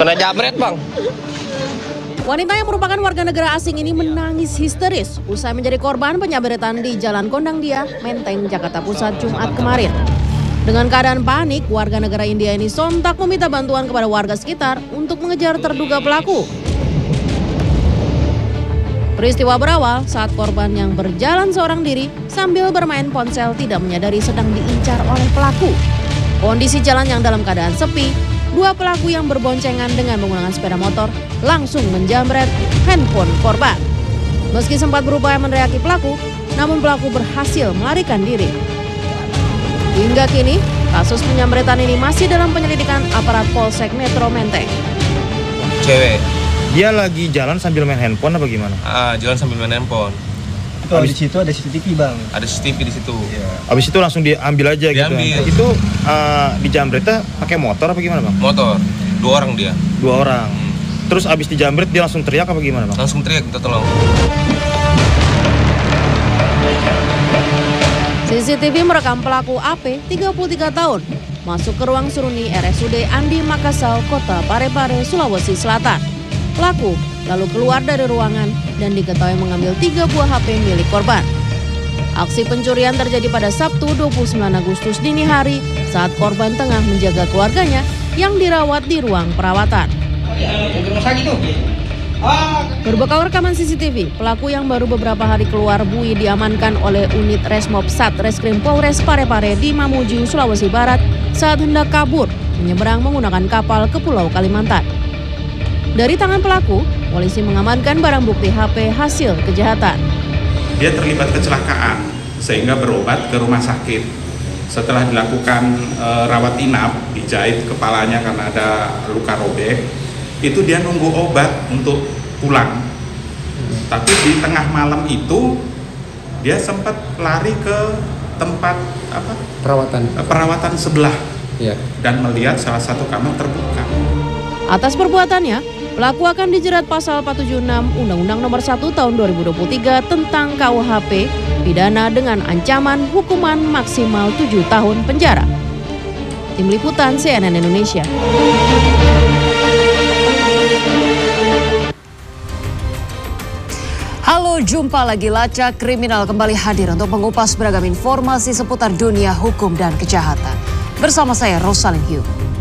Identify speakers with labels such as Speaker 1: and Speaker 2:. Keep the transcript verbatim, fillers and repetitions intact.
Speaker 1: Kena jabret, Bang.
Speaker 2: Wanita yang merupakan warga negara asing ini menangis histeris usai menjadi korban penyabretan di Jalan Kondang Dia, Menteng, Jakarta Pusat, Jumat kemarin. Dengan keadaan panik, warga negara India ini sontak meminta bantuan kepada warga sekitar untuk mengejar terduga pelaku. Peristiwa berawal saat korban yang berjalan seorang diri sambil bermain ponsel tidak menyadari sedang diincar oleh pelaku. Kondisi jalan yang dalam keadaan sepi, dua pelaku yang berboncengan dengan menggunakan sepeda motor langsung menjamret handphone korban. Meski sempat berupaya meneriaki pelaku, namun pelaku berhasil melarikan diri. Hingga kini, kasus penyamretan ini masih dalam penyelidikan aparat Polsek Metro Menteng.
Speaker 3: Cewek.
Speaker 4: Dia lagi jalan sambil main handphone apa gimana?
Speaker 3: Ah, jalan sambil main handphone.
Speaker 5: Itu di situ ada C C T V, Bang.
Speaker 3: Ada C C T V di situ.
Speaker 4: Ya. Abis itu langsung diambil aja
Speaker 3: diambil.
Speaker 4: gitu. Itu uh, dijamretnya pakai motor apa gimana, Bang?
Speaker 3: Motor. Dua orang dia.
Speaker 4: Dua orang.
Speaker 3: Hmm.
Speaker 4: Terus abis dijamret dia langsung teriak apa gimana, Bang?
Speaker 3: Langsung teriak minta tolong.
Speaker 2: C C T V merekam pelaku A P, tiga puluh tiga tahun, masuk ke ruang Seruni R S U D Andi Makassau, Kota Parepare, Sulawesi Selatan. Pelaku lalu keluar dari ruangan dan diketahui mengambil tiga buah H P milik korban. Aksi pencurian terjadi pada Sabtu dua puluh sembilan Agustus dini hari saat korban tengah menjaga keluarganya yang dirawat di ruang perawatan. Berbekal rekaman C C T V, pelaku yang baru beberapa hari keluar bui diamankan oleh unit Resmob Satreskrim Polres Parepare di Mamuju, Sulawesi Barat saat hendak kabur menyeberang menggunakan kapal ke Pulau Kalimantan. Dari tangan pelaku, polisi mengamankan barang bukti H P hasil kejahatan.
Speaker 6: Dia terlibat kecelakaan sehingga berobat ke rumah sakit. Setelah dilakukan e, rawat inap, dijahit kepalanya karena ada luka robek, itu dia nunggu obat untuk pulang. Tapi di tengah malam itu dia sempat lari ke tempat apa?
Speaker 7: Perawatan.
Speaker 6: Perawatan sebelah.
Speaker 7: Ya.
Speaker 6: Dan melihat salah satu kamar terbuka.
Speaker 2: Atas perbuatannya, pelaku akan dijerat pasal empat tujuh enam Undang-Undang Nomor satu Tahun dua ribu dua puluh tiga tentang K U H P, pidana dengan ancaman hukuman maksimal tujuh tahun penjara. Tim Liputan C N N Indonesia.
Speaker 8: Halo, jumpa lagi. Lacak Kriminal kembali hadir untuk mengupas beragam informasi seputar dunia hukum dan kejahatan. Bersama saya, Rosalyn Hugh.